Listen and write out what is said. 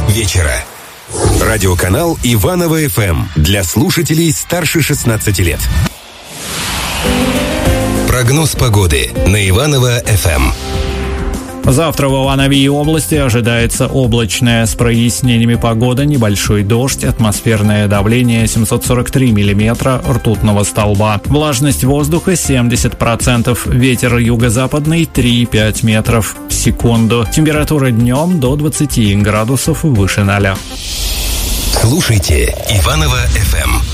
вечера. Радиоканал Иваново ФМ для слушателей старше 16 лет. Прогноз погоды на Иваново ФМ. Завтра в Иванове и области ожидается облачная с прояснениями погода, небольшой дождь, атмосферное давление 743 миллиметра ртутного столба. Влажность воздуха 70%, ветер юго-западный 3,5 метров в секунду. Температура днем до 20 градусов выше 0. Слушайте Иваново ФМ.